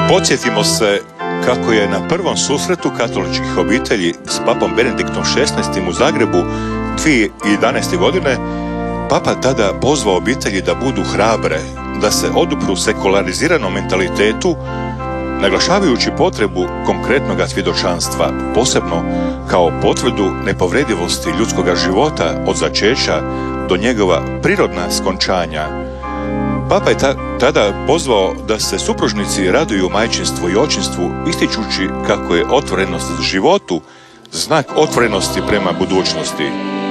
Podsjetimo se kako je na prvom susretu katoličkih obitelji s papom Benediktom XVI. U Zagrebu 2011. godine papa tada pozvao obitelji da budu hrabre, da se odupru sekulariziranom mentalitetu, naglašavajući potrebu konkretnog svjedočanstva, posebno kao potvrdu nepovredivosti ljudskoga života od začeća do njegova prirodna skončanja. Papa je tada pozvao da se supružnici raduju majčinstvu i očinstvu, ističući kako je otvorenost životu znak otvorenosti prema budućnosti.